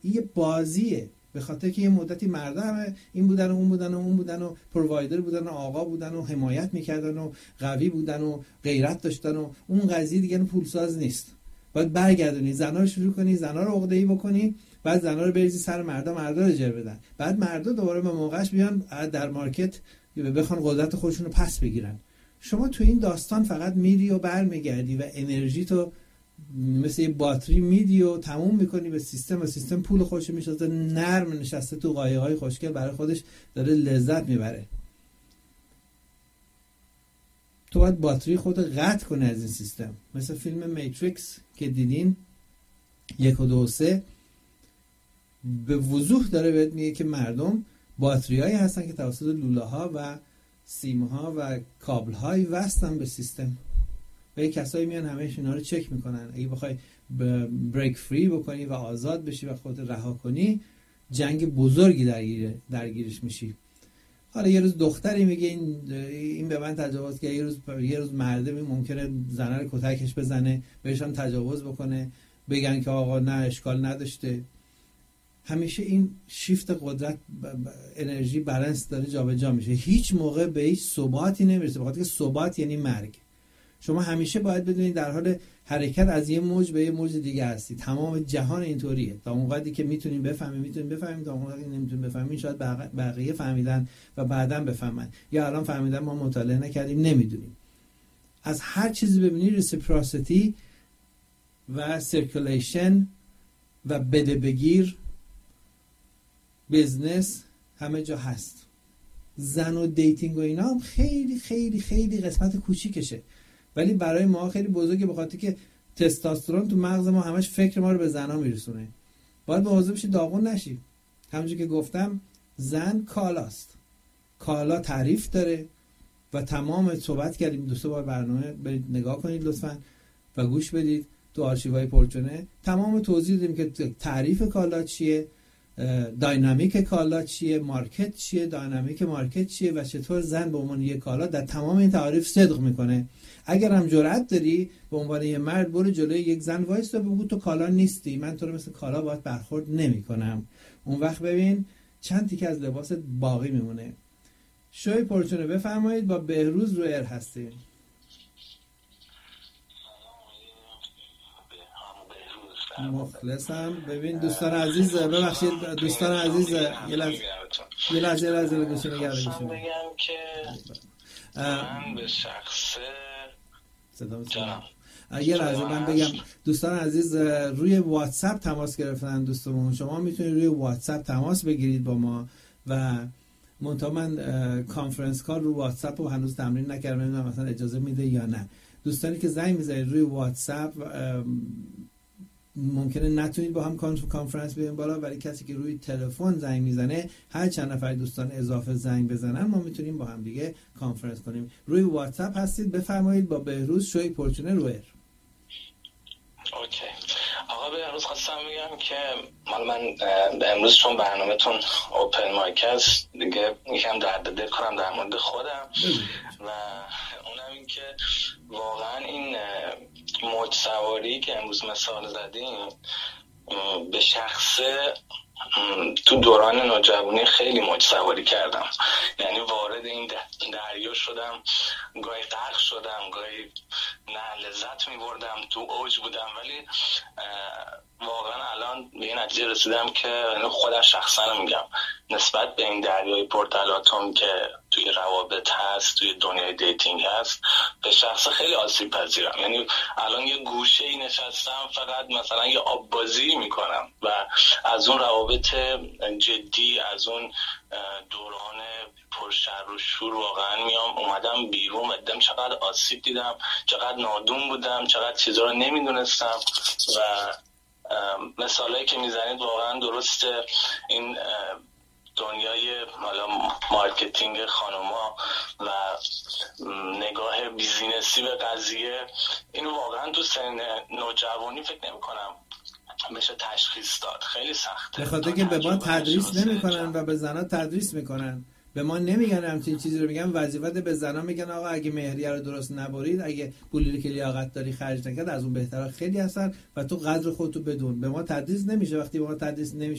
این یه بازیه، به خاطر که یه مدتی مردا همه این بودن و اون بودن و اون بودن و پرووایدر بودن و آقا بودن و حمایت میکردن و قوی بودن و غیرت داشتن و اون قضیه دیگه پولساز نیست. باید برگردونی زنا رو شروع کنی، زنا رو عقده‌ای بکنی، بعد زنا رو بریزی سر مردا رو جر بدن، بعد مردا دوباره به موقعش بیان در مارکت بخوان قدرت خودشون رو پس بگیرن. شما تو این داستان فقط میری و برمیگردی و انرژی تو مثل یه باتری میدی و تموم میکنی به سیستم و سیستم پول خودش میشازه، نرم نشسته تو قایق‌های خوشگل برای خودش داره لذت میبره. تو باید باتری خود قطع کنی از این سیستم. مثل فیلم میتریکس که دیدین 1 و 2 و 3 به وضوح داره بهت میگه که مردم باتریایی هستن که توسط لوله‌ها و سیم‌ها و کابل‌های وصلن به سیستم و یک کسایی میان همه اینا رو چک میکنن. اگه بخوای بریک فری بکنی و آزاد بشی و خودت رها کنی، جنگ بزرگی درگیرش میشی. حالا یه روز دختری میگه این به من تجاوز کرد، یه روز مرده ممکنه زنه رو کتکش بزنه، بهشون تجاوز بکنه، بگن که آقا نه اشکال نداشته. همیشه این شیفت قدرت انرژی بالانس داره جابجا میشه، هیچ موقع به هیچ ثباتی نمیرسه، بخاطر که ثبات یعنی مرگ. شما همیشه باید بدونید در حال حرکت از یه موج به یه موج دیگه هستی. تمام جهان اینطوریه. تا اون وقتی که میتونیم بفهمیم، تا اون وقتی نمیتونیم بفهمیم شاید بقیه فهمیدن و بعداً بفهمن، یا الان فهمیدن ما مطالعه نکردیم نمیدونیم. از هر چیزی ببینی ریسیپروسیتی و سرکولیشن و بده بگیر، بزنس همه جا هست. زن و دیتینگ و اینا هم خیلی خیلی خیلی قسمت کوچیکشه، ولی برای ما خیلی بزرگه، به خاطر که تستوسترون تو مغز ما همش فکر ما رو به زنا میرسونه. باید مواظب بشی داغون نشی. همونجوری که گفتم زن کالاست، کالا تعریف داره و تمام صحبت کردیم. 2 بار برنامه برید نگاه کنید لطفاً و گوش بدید تو آرشیوهای پرچونه. تمام توضیح دادیم که تعریف کالا چیه، داینامیک کالا چیه، مارکت چیه، داینامیک مارکت چیه و چطور زن به عنوان یک کالا در تمام این تعریف صدق میکنه. اگر هم جرأت داری به عنوان یک مرد برو جلوی یک زن وایستا بگو تو کالا نیستی، من تو رو مثل کالا باهات برخورد نمیکنم. اون وقت ببین چند تیکه از لباست باقی میمونه. شوی پرچونه بفرمایید، با بهروز رویر هستیم. مخلصم. ببین دوستان عزیز، ببخشید دوستان عزیز، یه لحظه گوشی نگرد بگم که من به شخص یه لحظه من بگم دوستان عزیز روی واتساپ تماس گرفتن دوستمون. شما میتونید روی واتساپ تماس بگیرید با ما و منتها من کانفرنس کال رو واتساپ رو هنوز تمرین نکردم، نمیدونم مثلا اجازه میده یا نه. دوستانی که زنگ میزنید روی واتساپ ممکنه نتونید با هم کانفرنس بیاین بالا، ولی کسی که روی تلفن زنگ میزنه هر چند نفر دوستان اضافه زنگ بزنن ما میتونیم با هم دیگه کانفرنس کنیم. روی واتساپ هستید، بفرمایید با بهروز شوی پرچونه رویر. اوکی آقا بهروز خواستم بگم که من امروز چون برنامه‌تون اوپن مایک است دیگه یکم درد دل کنم در مورد خودم و اونم این که واقعا این موج سواری که امروز مثال زدیم به شخصه تو دوران نوجوانی خیلی موج سواری کردم، یعنی وارد این دریا شدم، گاهی غرق شدم، گاهی نه لذت می‌بردم، تو اوج بودم، ولی واقعا الان به این نتیجه رسیدم که خودم شخصا میگم نسبت به این دریای پرتلاطم که توی روابط هست، توی دنیای دیتینگ هست، به شخص خیلی آسیب پذیرم. یعنی الان یه گوشه ای نشستم فقط مثلا یه آب بازی میکنم و از اون روابط جدی، از اون دوران پرشر و شور واقعا اومدم بیرون و دیدم چقدر آسیب دیدم، چقدر نادون بودم، چقدر چیزا رو نمیدونستم و مثالایی که میزنید واقعا درسته. این دنیای مارکتینگ خانوما و نگاه بیزینسی به قضیه، اینو واقعا تو سن نوجوانی فکر نمی کنم بشه تشخیص داد، خیلی سخته. به خاطر که به ما تدریس نمی کنن و به زنها تدریس میکنن. به ما نمیگن همچین چیزی رو، میگن وظیفت به زنا، میگن آقا اگه مهریه رو درست نبرید، اگه پولی که لیاقت داری خرج نکرد، از اون بهتره خیلی هستن و تو قدر خودتو بدون. به ما تدریس نمیشه. وقتی به ما تدریس نمیشه